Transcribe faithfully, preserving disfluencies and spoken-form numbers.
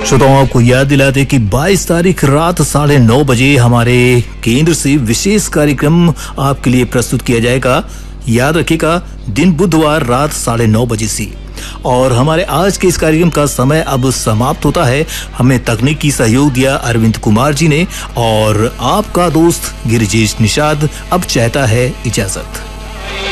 श्रोताओं, आपको याद दिलाते कि बाईस तारीख रात साढ़े नौ बजे हमारे केंद्र से विशेष कार्यक्रम आपके लिए प्रस्तुत किया जाएगा। याद रखिएगा, दिन बुधवार रात साढ़े नौ बजे से। और हमारे आज के इस कार्यक्रम का समय अब समाप्त होता है। हमें तकनीकी सहयोग दिया अरविंद कुमार जी ने और आपका दोस्त गिरिजेश निषाद अब चाहता है इजाजत।